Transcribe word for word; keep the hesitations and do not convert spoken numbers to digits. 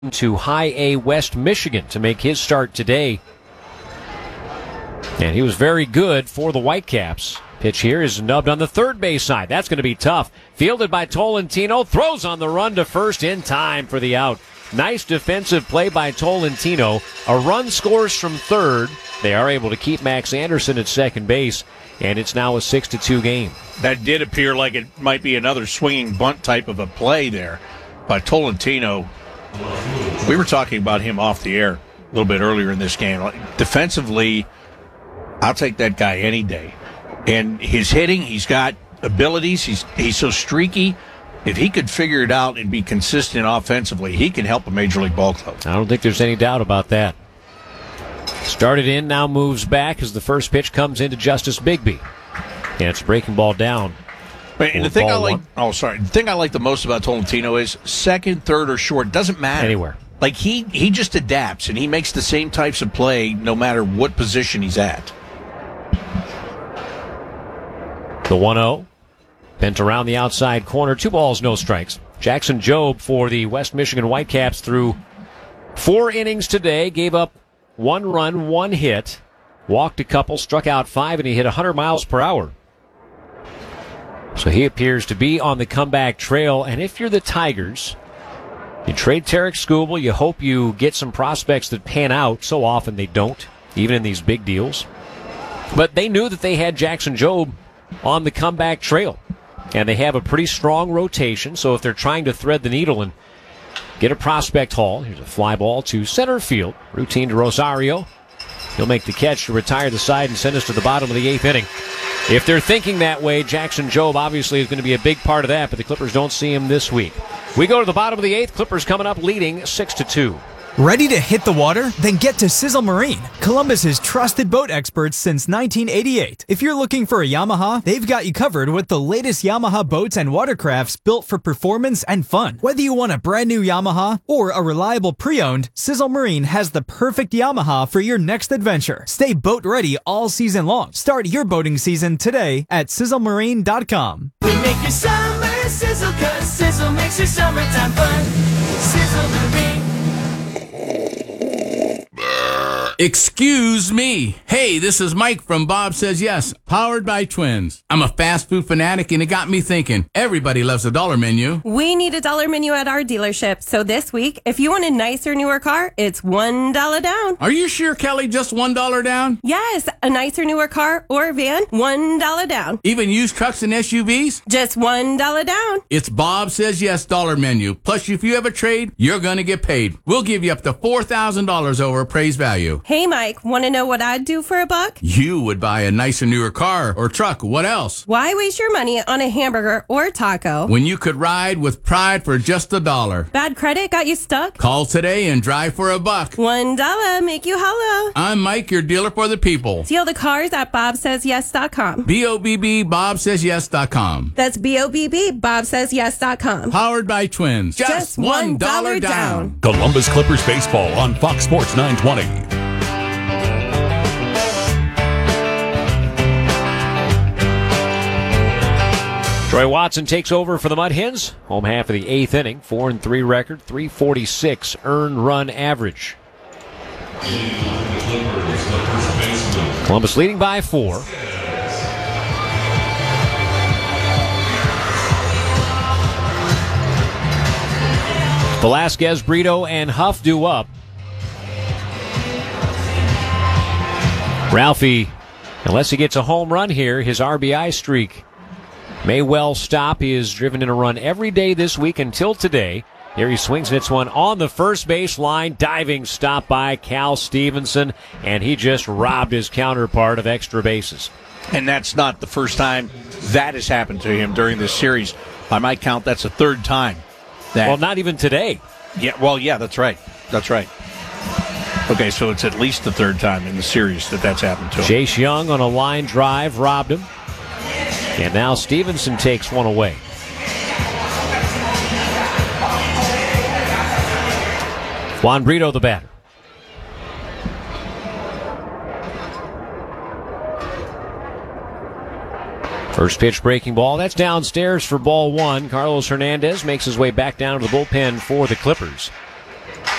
to High A West Michigan to make his start today. And he was very good for the Whitecaps. Pitch here is nubbed on the third base side. That's going to be tough. Fielded by Tolentino. Throws on the run to first in time for the out. Nice defensive play by Tolentino. A run scores from third. They are able to keep Max Anderson at second base. And it's now a six to two game. That did appear like it might be another swinging bunt type of a play there by Tolentino. We were talking about him off the air a little bit earlier in this game. Like, defensively, I'll take that guy any day. And his hitting, he's got abilities. He's he's so streaky. If he could figure it out and be consistent offensively, he can help a Major League Ball club. I don't think there's any doubt about that. Started in, now moves back as the first pitch comes into Justice Bigby. And it's breaking ball down. And the thing I like, oh sorry, the thing I like the most about Tolentino is second, third, or short doesn't matter. Anywhere. Like he he just adapts and he makes the same types of play no matter what position he's at. The one oh. Bent around the outside corner. Two balls, no strikes. Jackson Jobe for the West Michigan Whitecaps through four innings today. Gave up one run, one hit. Walked a couple, struck out five, and he hit one hundred miles per hour. So he appears to be on the comeback trail. And if you're the Tigers, you trade Tarek Skubal. You hope you get some prospects that pan out. So often they don't, even in these big deals. But they knew that they had Jackson Jobe on the comeback trail. And they have a pretty strong rotation, so if they're trying to thread the needle and get a prospect haul, here's a fly ball to center field. Routine to Rosario. He'll make the catch to retire the side and send us to the bottom of the eighth inning. If they're thinking that way, Jackson Jobe obviously is going to be a big part of that, but the Clippers don't see him this week. We go to the bottom of the eighth. Clippers coming up leading six to two. Ready to hit the water? Then get to Sizzle Marine, Columbus's trusted boat experts since nineteen eighty-eight. If you're looking for a Yamaha, they've got you covered with the latest Yamaha boats and watercrafts built for performance and fun. Whether you want a brand new Yamaha or a reliable pre-owned, Sizzle Marine has the perfect Yamaha for your next adventure. Stay boat ready all season long. Start your boating season today at sizzle marine dot com. We make your summer sizzle, cause Sizzle makes your summertime fun. Sizzle Marine. Excuse me. Hey, this is Mike from Bob Says Yes, powered by Twins. I'm a fast food fanatic, and it got me thinking. Everybody loves a dollar menu. We need a dollar menu at our dealership. So this week, if you want a nicer, newer car, it's one dollar down. Are you sure, Kelly, just one dollar down? Yes, a nicer, newer car or van, one dollar down. Even used trucks and S U Vs? Just one dollar down. It's Bob Says Yes dollar menu. Plus, if you have a trade, you're going to get paid. We'll give you up to four thousand dollars over appraised value. Hey, Mike, want to know what I'd do for a buck? You would buy a nicer, newer car or truck. What else? Why waste your money on a hamburger or a taco when you could ride with pride for just a dollar? Bad credit got you stuck? Call today and drive for a buck. One dollar make you holla. I'm Mike, your dealer for the people. Deal the cars at bob says yes dot com. B O B B Bob Says Yes dot com. That's B O B B Bob Says Yes dot com. Powered by Twins. Just, Just one dollar down. down. Columbus Clippers baseball on Fox Sports nine twenty. Troy Watson takes over for the Mud Hens. Home half of the eighth inning. Four and three record, three forty-six earned run average. Columbus leading by four. Velasquez, Brito, and Huff do up. Ralphie, unless he gets a home run here, his R B I streak may well stop. He has driven in a run every day this week until today. Here he swings and hits one on the first base line. Diving stop by Cal Stevenson, and he just robbed his counterpart of extra bases. And that's not the first time that has happened to him during this series. By my count, that's the third time. That, well, not even today. Yeah, well, yeah, that's right. That's right. Okay, so it's at least the third time in the series that that's happened to him. Chase Young on a line drive robbed him. And now Stevenson takes one away. Juan Brito, the batter. First pitch breaking ball. That's downstairs for ball one. Carlos Hernandez makes his way back down to the bullpen for the Clippers.